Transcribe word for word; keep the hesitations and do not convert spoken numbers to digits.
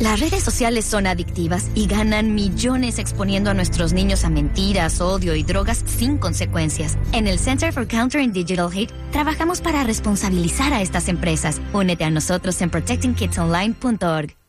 Las redes sociales son adictivas y ganan millones exponiendo a nuestros niños a mentiras, odio y drogas sin consecuencias. En el Center for Countering Digital Hate trabajamos para responsabilizar a estas empresas. Únete a nosotros en protecting kids online punto org.